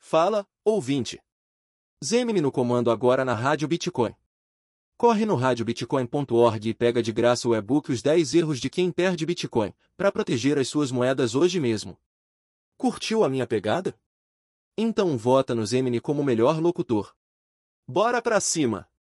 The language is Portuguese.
Fala, ouvinte. Zemini no comando agora na Rádio Bitcoin. Corre no radiobitcoin.org e pega de graça o e-book Os 10 Erros de Quem Perde Bitcoin, para proteger as suas moedas hoje mesmo. Curtiu a minha pegada? Então vota no Zemini como melhor locutor. Bora pra cima!